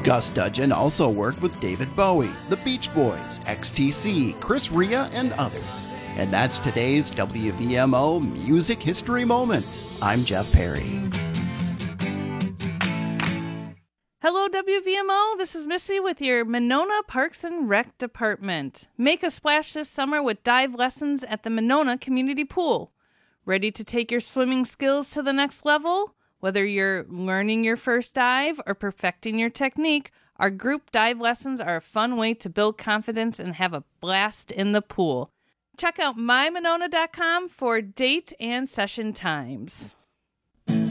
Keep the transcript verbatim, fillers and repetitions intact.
Gus Dudgeon also worked with David Bowie, the Beach Boys, X T C, Chris Rea, and others. And that's today's W V M O Music History Moment. I'm Jeff Perry. Hello, W V M O. This is Missy with your Monona Parks and Rec Department. Make a splash this summer with dive lessons at the Monona Community Pool. Ready to take your swimming skills to the next level? Whether you're learning your first dive or perfecting your technique, our group dive lessons are a fun way to build confidence and have a blast in the pool. Check out my monona dot com for date and session times.